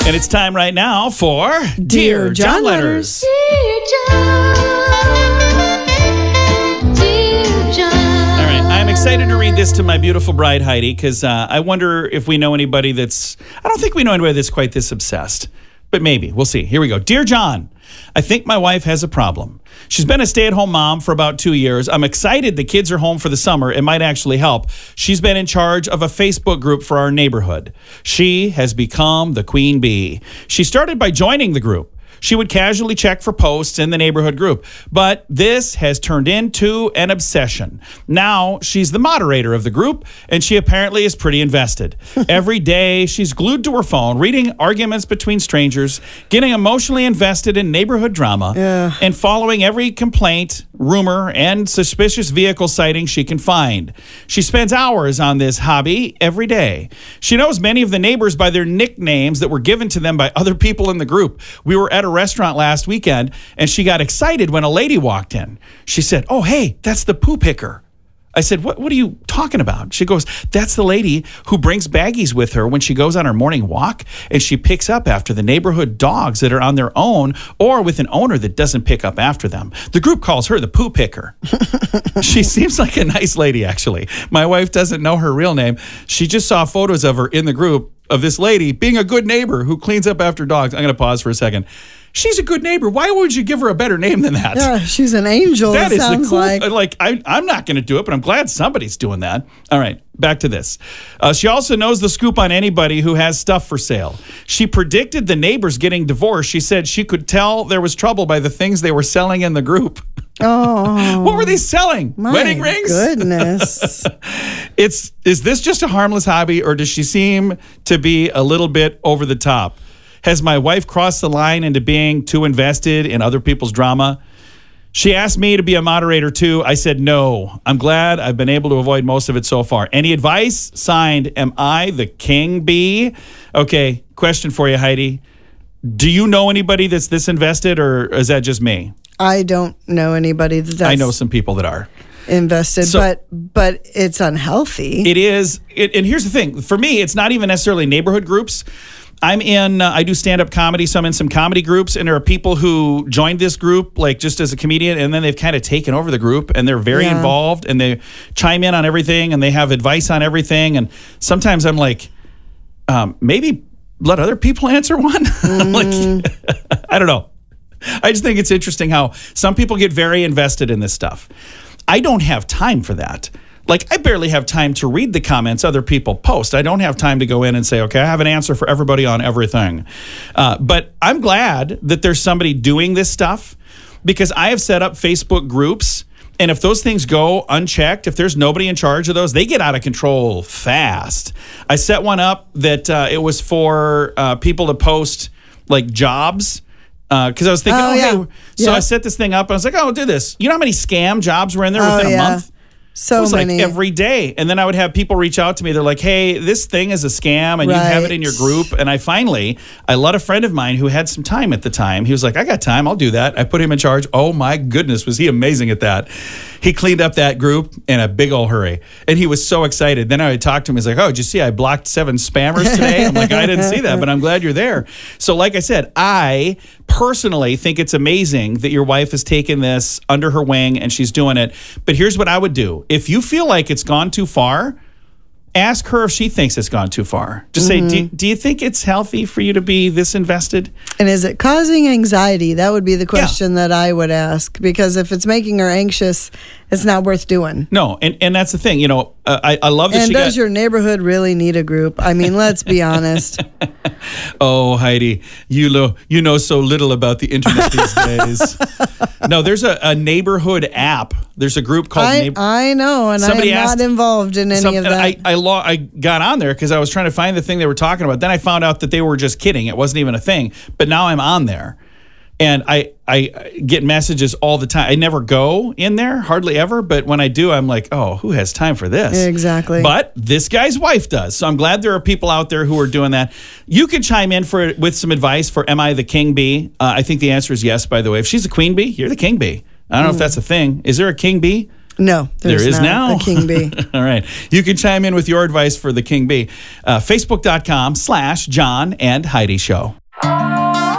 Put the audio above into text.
And it's time right now for Dear John Letters. Dear John, dear John. All right, I'm excited to read this to my beautiful bride, Heidi, because I wonder if we know anybody that's... I don't think we know anybody that's quite this obsessed. But maybe. We'll see. Here we go. Dear John, I think my wife has a problem. She's been a stay-at-home mom for about 2 years. I'm excited the kids are home for the summer. It might actually help. She's been in charge of a Facebook group for our neighborhood. She has become the queen bee. She started by joining the group. She would casually check for posts in the neighborhood group. But this has turned into an obsession. Now she's the moderator of the group, and she apparently is pretty invested. Every day, she's glued to her phone, reading arguments between strangers, getting emotionally invested in neighborhood drama, and following every complaint, rumor, and suspicious vehicle sighting she can find. She spends hours on this hobby every day. She knows many of the neighbors by their nicknames that were given to them by other people in the group. We were at a restaurant last weekend, and she got excited when a lady walked in. She said, "Oh, hey, that's the poo picker." I said, what are you talking about? She goes, "That's the lady who brings baggies with her when she goes on her morning walk, and she picks up after the neighborhood dogs that are on their own or with an owner that doesn't pick up after them. The group calls her the poo picker." She seems like a nice lady, actually. My wife doesn't know her real name. She just saw photos of her in the group of this lady being a good neighbor who cleans up after dogs. I'm going to pause for a second. She's a good neighbor. Why would you give her a better name than that? Yeah, she's an angel. That is sounds the cool. I'm not going to do it, but I'm glad somebody's doing that. All right, back to this. She also knows the scoop on anybody who has stuff for sale. She predicted the neighbors getting divorced. She said she could tell there was trouble by the things they were selling in the group. Oh, what were they selling? my Wedding rings? Goodness. Is this just a harmless hobby, or does she seem to be a little bit over the top? Has my wife crossed the line into being too invested in other people's drama? She asked me to be a moderator too. I said no. I'm glad I've been able to avoid most of it so far. Any advice? Signed, am I the king bee? Okay, question for you, Heidi. Do you know anybody that's this invested, or is that just me? I don't know anybody that's I know some people that are. invested, So- but it's unhealthy. It is. And here's the thing. For me, it's not even necessarily neighborhood groups. I do stand-up comedy, so I'm in some comedy groups, and there are people who joined this group, like just as a comedian, and then they've kind of taken over the group, and they're very involved, and they chime in on everything, and they have advice on everything, and sometimes I'm like, maybe let other people answer one? Like, I don't know. I just think it's interesting how some people get very invested in this stuff. I don't have time for that. Like, I barely have time to read the comments other people post. I don't have time to go in and say, okay, I have an answer for everybody on everything. But I'm glad that there's somebody doing this stuff, because I have set up Facebook groups, and if those things go unchecked, if there's nobody in charge of those, they get out of control fast. I set one up that it was for people to post, like, jobs. Because I was thinking, hey. So I set this thing up, and I was like, I'll do this. You know how many scam jobs were in there within a month? So it was many. like every day. And then I would have people reach out to me. They're like, hey, this thing is a scam, and you have it in your group. And I let a friend of mine who had some time at the time. He was like, I got time. I'll do that. I put him in charge. Oh, my goodness, was he amazing at that. He cleaned up that group in a big old hurry. And he was so excited. Then I would talk to him. He's like, oh, did you see I blocked 7 spammers today? I'm like, I didn't see that, but I'm glad you're there. So like I said, I personally think it's amazing that your wife has taken this under her wing and she's doing it. But here's what I would do. If you feel like it's gone too far, ask her if she thinks it's gone too far. Just say, do you think it's healthy for you to be this invested? And is it causing anxiety? That would be the question that I would ask, because if it's making her anxious, it's not worth doing. No, and that's the thing. You know, I love that and does your neighborhood really need a group? I mean, let's be honest. Oh, Heidi, you know so little about the internet these days. No, there's a neighborhood app. There's a group called I know, and I'm not involved in any of that. I got on there because I was trying to find the thing they were talking about. Then I found out that they were just kidding. It wasn't even a thing. But now I'm on there. And I get messages all the time. I never go in there, hardly ever. But when I do, I'm like, oh, who has time for this? Exactly. But this guy's wife does. So I'm glad there are people out there who are doing that. You can chime in with some advice for Am I the King Bee? I think the answer is yes, by the way. If she's a queen bee, you're the king bee. I don't know if that's a thing. Is there a king bee? No, there's there is not now. a king bee. All right. You can chime in with your advice for the king bee. Facebook.com/John and Heidi Show.